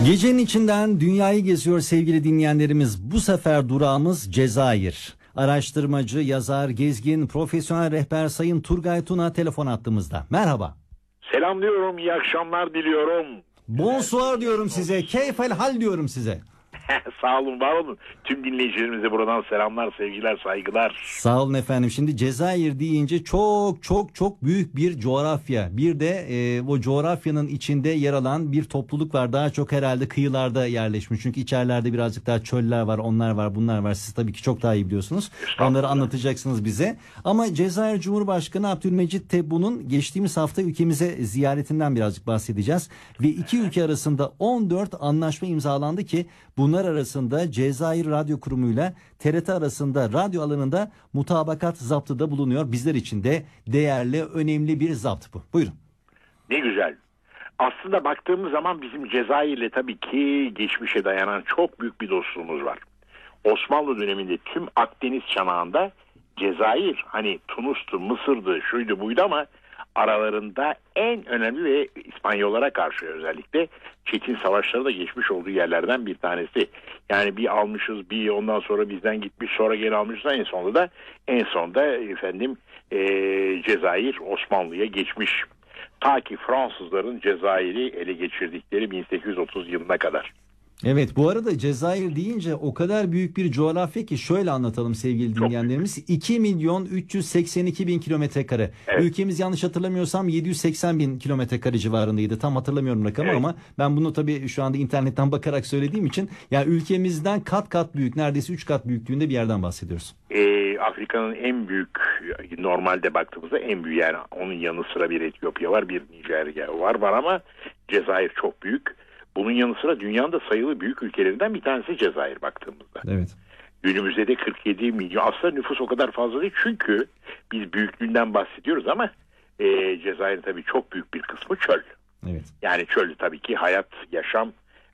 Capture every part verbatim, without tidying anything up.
Gecenin içinden dünyayı geziyor sevgili dinleyenlerimiz. Bu sefer durağımız Cezayir. Araştırmacı, yazar, gezgin, profesyonel rehber Sayın Turgay Tuna telefon attığımızda. Merhaba. Selamlıyorum, iyi akşamlar diliyorum. Bonsoir diyorum size, keyfel hal diyorum size. Sağ olun, var olun. Tüm dinleyicilerimize buradan selamlar, sevgiler, saygılar. Sağ olun efendim. Şimdi Cezayir deyince çok çok çok büyük bir coğrafya. Bir de e, o coğrafyanın içinde yer alan bir topluluk var. Daha çok herhalde kıyılarda yerleşmiş. Çünkü içerilerde birazcık daha çöller var, onlar var, bunlar var. Siz tabii ki çok daha iyi biliyorsunuz. Onları anlatacaksınız bize. Ama Cezayir Cumhurbaşkanı Abdülmecit Tebboun'un geçtiğimiz hafta ülkemize ziyaretinden birazcık bahsedeceğiz. Ve iki ülke arasında on dört anlaşma imzalandı ki bunlar arasında Cezayir Radyo Kurumu'yla T R T arasında radyo alanında mutabakat zaptı da bulunuyor. Bizler için de değerli, önemli bir zapt bu. Buyurun. Ne güzel. Aslında baktığımız zaman bizim Cezayir'le tabii ki geçmişe dayanan çok büyük bir dostluğumuz var. Osmanlı döneminde tüm Akdeniz çanağında Cezayir, hani Tunus'tu, Mısır'dı, şuydu buydu ama aralarında en önemli ve İspanyollara karşı özellikle çetin savaşları da geçmiş olduğu yerlerden bir tanesi. Yani bir almışız, bir ondan sonra bizden gitmiş, sonra geri almışız, en sonunda da en sonunda efendim e, Cezayir Osmanlı'ya geçmiş. Ta ki Fransızların Cezayir'i ele geçirdikleri bin sekiz yüz otuz yılına kadar. Evet, bu arada Cezayir deyince o kadar büyük bir coğrafya ki şöyle anlatalım sevgili dinleyenlerimiz. iki milyon üç yüz seksen iki bin kilometre kare. Evet. Ülkemiz yanlış hatırlamıyorsam yedi yüz seksen bin kilometre kare civarındaydı. Tam hatırlamıyorum rakamı, evet. Ama ben bunu tabii şu anda internetten bakarak söylediğim için yani ülkemizden kat kat büyük, neredeyse üç kat büyüklüğünde bir yerden bahsediyoruz. Ee, Afrika'nın en büyük, normalde baktığımızda en büyük, yani onun yanı sıra bir Etiyopya var, bir Nijerya var var ama Cezayir çok büyük. Bunun yanı sıra dünyanın da sayılı büyük ülkelerinden bir tanesi Cezayir baktığımızda. Evet. Günümüzde de kırk yedi milyon. Aslında nüfus o kadar fazla değil çünkü biz büyüklüğünden bahsediyoruz ama e, Cezayir'in tabii çok büyük bir kısmı çöl. Evet. Yani çöl tabii ki hayat, yaşam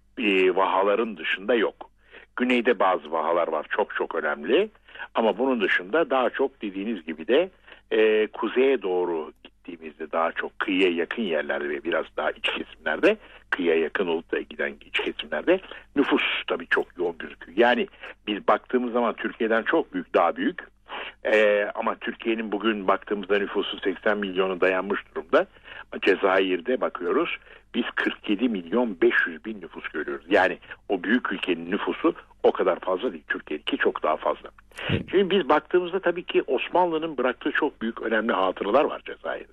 e, vahaların dışında yok. Güneyde bazı vahalar var, çok çok önemli. Ama bunun dışında daha çok dediğiniz gibi de e, kuzeye doğru gittiğimizde daha çok kıyıya yakın yerlerde ve biraz daha iç kesimlerde, kıyıya yakın olup da giden iç kesimlerde nüfus tabii çok yoğun gözüküyor. Yani biz baktığımız zaman Türkiye'den çok büyük, daha büyük. Ee, ama Türkiye'nin bugün baktığımızda nüfusu seksen milyonu dayanmış durumda. Cezayir'de bakıyoruz, biz kırk yedi milyon beş yüz bin nüfus görüyoruz. Yani o büyük ülkenin nüfusu o kadar fazla değil. Türkiye'deki çok daha fazla. Şimdi biz baktığımızda tabii ki Osmanlı'nın bıraktığı çok büyük önemli hatıralar var Cezayir'de.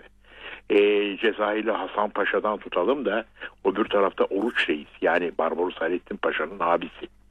Ee, Cezayirli Hasan Paşa'dan tutalım da öbür tarafta Oruç Reis, yani Barbaros Hayrettin Paşa'nın abisi.